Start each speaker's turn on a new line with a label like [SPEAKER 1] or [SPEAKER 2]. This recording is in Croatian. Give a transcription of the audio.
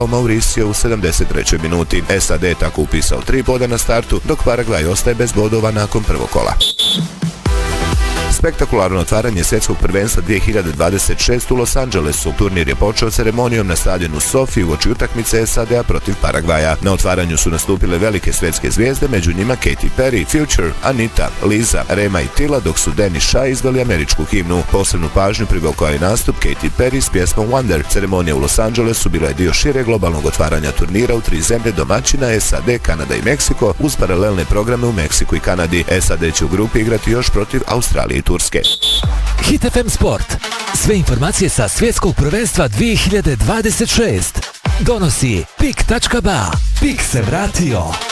[SPEAKER 1] Mauricio u 73. minuti. SAD je tako upisao 3 boda na startu, dok Paragvaj ostaje bez bodova nakon prvog kola. Spektakularno otvaranje svjetskog prvenstva 2026 u Los Angelesu. Turnir je počeo ceremonijom na stadionu Sofi uoči utakmice SAD-a protiv Paragvaja. Na otvaranju su nastupile velike svjetske zvijezde, među njima Katy Perry, Future, Anita, Liza, Rema i Tila, dok su Dennis Shah izdali američku himnu. Posebnu pažnju privukao je nastup Katy Perry s pjesmom Wonder. Ceremonija u Los Angelesu bila je dio šire globalnog otvaranja turnira u 3 zemlje domaćina SAD, Kanada i Meksiko, uz paralelne programe u Meksiku i Kanadi. SAD će u grupi igrati još protiv Australije i Turske.
[SPEAKER 2] Hit FM Sport. Sve informacije sa svjetskog prvenstva 2026. Donosi PIK.ba. PIK se vratio.